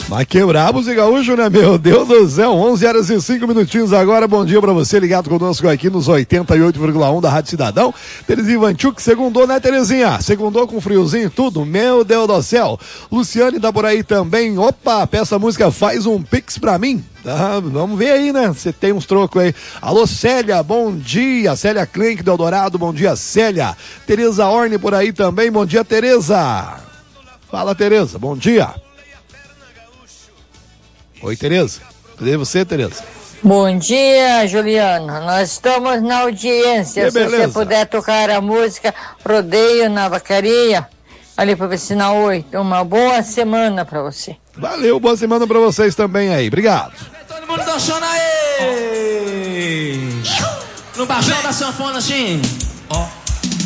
Mas que brabo, Zé Gaúcho, né? Meu Deus do céu, 11h05 agora. Bom dia pra você, ligado conosco aqui nos 88,1 da Rádio Cidadão. Terezinha Vanchuk, segundou, né, Terezinha? Segundou com friozinho e tudo, meu Deus do céu. Luciane tá por aí também. Opa, peça a música, faz um pix pra mim. Ah, vamos ver aí, né? Você tem uns trocos aí. Alô, Célia, bom dia. Célia Klenk do Eldorado, bom dia, Célia. Tereza Orne por aí também, bom dia, Tereza. Fala, Tereza, bom dia. Oi, Tereza. Cadê você, Tereza? Bom dia, Juliano. Nós estamos na audiência. Se você puder tocar a música Rodeio na Vacaria, ali para Vicina 8. Uma boa semana para você. Valeu, boa semana para vocês também aí. Obrigado. Todo mundo dançando aí! No baixão da sanfona, assim.